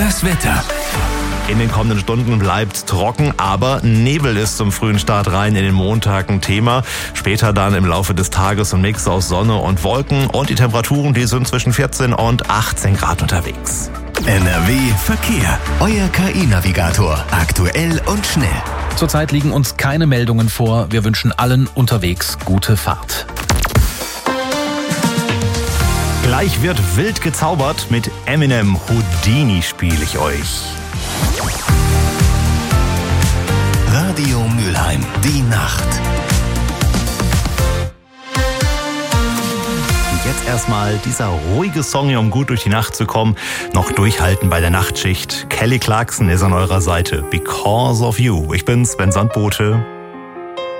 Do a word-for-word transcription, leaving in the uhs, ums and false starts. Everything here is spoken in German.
Das Wetter. In den kommenden Stunden bleibt trocken, aber Nebel ist zum frühen Start rein in den Montag ein Thema. Später dann im Laufe des Tages ein Mix aus Sonne und Wolken und die Temperaturen, die sind zwischen vierzehn und achtzehn Grad unterwegs. N R W Verkehr. Euer K I-Navigator. Aktuell und schnell. Zurzeit liegen uns keine Meldungen vor. Wir wünschen allen unterwegs gute Fahrt. Gleich wird wild gezaubert. Mit Eminem Houdini spiele ich euch. Radio Mülheim. Die Nacht. Und jetzt erstmal dieser ruhige Song hier, um gut durch die Nacht zu kommen. Noch durchhalten bei der Nachtschicht. Kelly Clarkson ist an eurer Seite. Because of You. Ich bin Sven Sandbote.